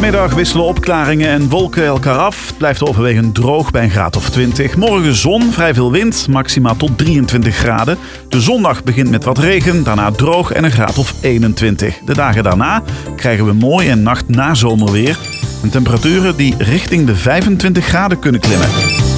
Vanmiddag wisselen opklaringen en wolken elkaar af. Het blijft overwegend droog bij een graad of 20. Morgen zon, vrij veel wind, maxima tot 23 graden. De zondag begint met wat regen, daarna droog en een graad of 21. De dagen daarna krijgen we mooi en nacht nazomerweer. En temperaturen die richting de 25 graden kunnen klimmen.